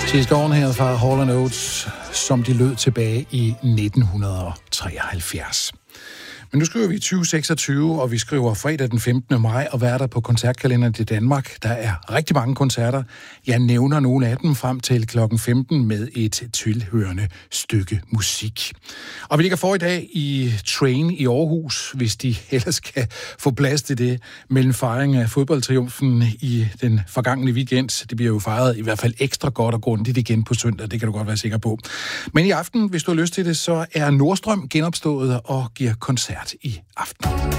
She's Gone her fra Hall & Oates, som de lød tilbage i 1973. Men nu skriver vi 2026, og vi skriver fredag den 15. maj, og hvad er der på koncertkalenderen i Danmark? Der er rigtig mange koncerter. Jeg nævner nogle af dem frem til klokken 15 med et tilhørende stykke musik. Og vi ligger for i dag i Train i Aarhus, hvis de ellers kan få plads til det, mellem fejring af fodboldtriumfen i den forgangne weekend. Det bliver jo fejret i hvert fald ekstra godt og grundigt igen på søndag, det kan du godt være sikker på. Men i aften, hvis du har lyst til det, så er Nordstrøm genopstået og giver koncert i aften.